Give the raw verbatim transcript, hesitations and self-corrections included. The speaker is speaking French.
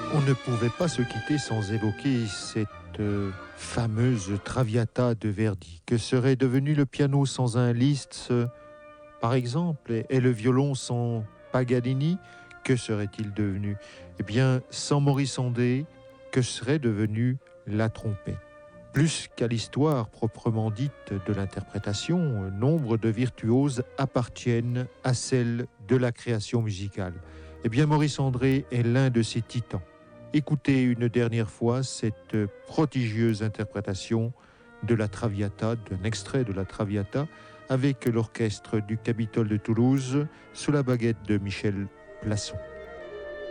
On ne pouvait pas se quitter sans évoquer cette euh, fameuse Traviata de Verdi. Que serait devenu le piano sans un Liszt, euh, par exemple, et, et le violon sans Paganini? Que serait-il devenu? Eh bien, sans Maurice André, que serait devenue la trompette? Plus qu'à l'histoire proprement dite de l'interprétation, nombre de virtuoses appartiennent à celle de la création musicale. Eh bien, Maurice André est l'un de ces titans. Écoutez une dernière fois cette prodigieuse interprétation de la Traviata, d'un extrait de la Traviata, avec l'orchestre du Capitole de Toulouse, sous la baguette de Michel Plasson.